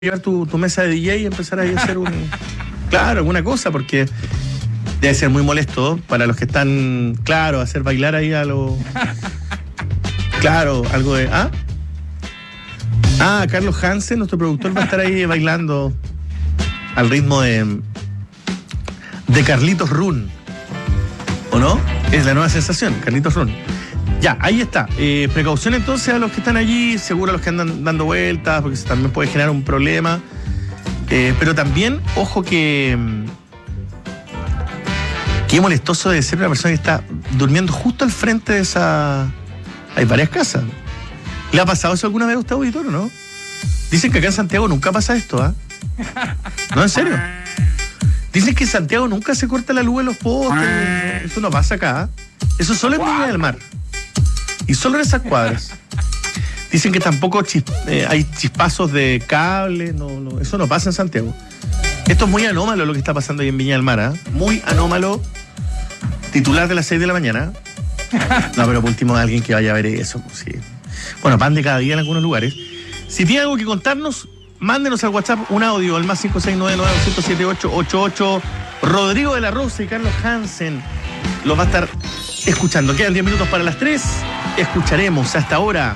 llevar tu mesa de DJ y empezar ahí a hacer claro, alguna cosa, porque debe ser muy molesto para los que están, claro, hacer bailar ahí a lo... Claro, algo de... Carlos Hansen, nuestro productor, va a estar ahí bailando al ritmo de Carlitos Run, ¿o no? Es la nueva sensación, Carlitos Run. Ya, ahí está. Precaución entonces a los que están allí, seguro a los que andan dando vueltas, porque también puede generar un problema. Pero también, ojo que... Qué molestoso debe ser una persona que está durmiendo justo al frente de esa... Hay varias casas. ¿Le ha pasado eso alguna vez a usted, auditor, o no? Dicen que acá en Santiago nunca pasa esto, ¿ah? No, en serio. Dicen que en Santiago nunca se corta la luz en los postes. Eso no pasa acá. Eso solo en Viña del Mar. Y solo en esas cuadras. Dicen que tampoco hay chispazos de cable. No, eso no pasa en Santiago. Esto es muy anómalo lo que está pasando ahí en Viña del Mar, ¿eh? Muy anómalo. Titular de las 6 de la mañana. No, pero por último alguien que vaya a ver eso. Pues, sí. Bueno, pan de cada día en algunos lugares. Si tiene algo que contarnos, mándenos al WhatsApp un audio al más 569-900-7888. Rodrigo de la Rosa y Carlos Hansen los va a estar escuchando. Quedan 10 minutos para las 3. Escucharemos hasta ahora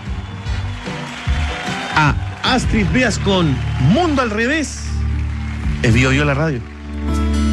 a Astrid Beas con Mundo al Revés. Es Bio la radio.